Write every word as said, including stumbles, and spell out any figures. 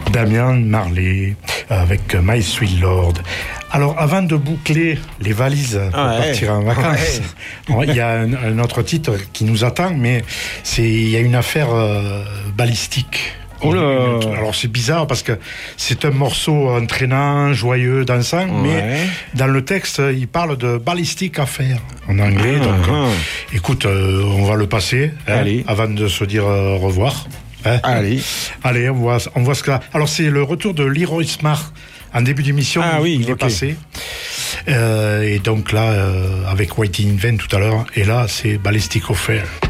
Damian Marley avec My Sweet Lord. Alors, avant de boucler les valises pour ah, partir ouais. en vacances, ouais. il y a un, un autre titre qui nous attend, mais c'est il y a une affaire euh, balistique. Oh là. Alors c'est bizarre parce que c'est un morceau entraînant, joyeux, dansant, ouais. mais dans le texte il parle de ballistic affair en anglais. Ah, donc ah. Euh, écoute, euh, on va le passer hein, avant de se dire euh, au revoir. Hein. Allez, allez, on voit, on voit ce que. Alors c'est le retour de Leroy Smart en début d'émission. Ah oui, il est okay. passé. Euh, et donc là, euh, avec Whitey Invent tout à l'heure, et là c'est ballistic affair.